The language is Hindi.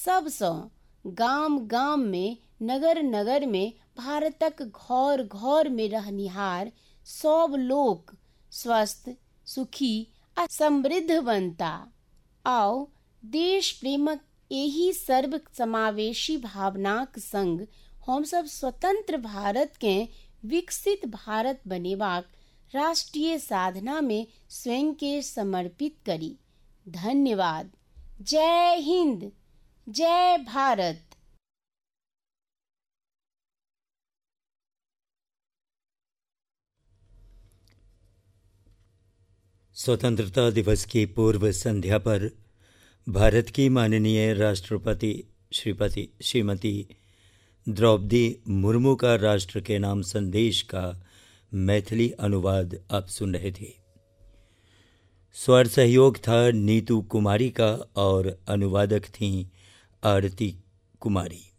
सबसँ गाम गाम में नगर नगर में भारतक घर घर में रहनिहार सब लोक स्वस्थ सुखी आ समृद्ध बनता। आओ देश प्रेमक एही सर्व समावेशी भावनाक संग हम सब स्वतंत्र भारत के विकसित भारत बनेबाक राष्ट्रीय साधना में स्वयं के समर्पित करी। धन्यवाद। जय हिंद, जय भारत। स्वतंत्रता दिवस की पूर्व संध्या पर भारत की माननीय राष्ट्रपति श्रीमती द्रौपदी मुर्मू का राष्ट्र के नाम संदेश का मैथिली अनुवाद आप सुन रहे थे। स्वर सहयोग था नीतू कुमारी का और अनुवादक थीं आरती कुमारी।